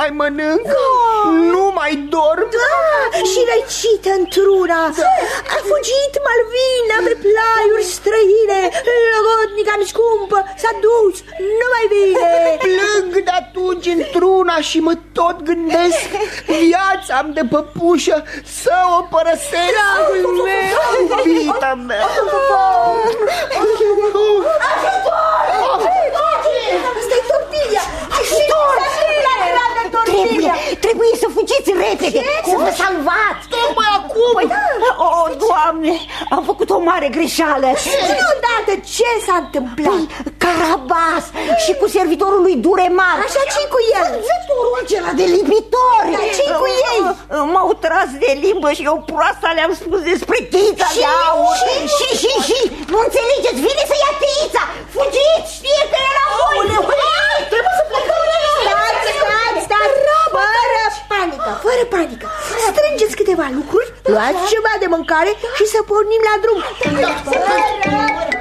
mai mănânc, nu mai dorm. Și recită într-una. A fugit Malvina pe plaiuri străine, logodnica-mi scumpă s-a dus, nu mai vine. Plâng de atunci într-una și mă tot gândesc, viața-mi de păpușă să o părăsesc. Dragul meu, iubita mea. Asta-i tortilia. Trebuie să fugiți repede, să vă salvați. Tocmai acum. Oh, Doamne, am făcut o mare greșeală. Și odată ce s-a întâmplat? Carabas și cu servitorul lui Duremar. Așa, ce-i cu el? Văzătorul acela de lipitori. Dar ce-i cu ei? M-au tras de limbă și eu proasta le-am spus despre tița de aur. Și nu înțelegeți, vine să ia tița. Fugiți, știe că e la voi. Trebuie să plecăm. Stați, fără panică. Strângeți câteva lucruri, luați ceva de mâncare și să pornim la drum.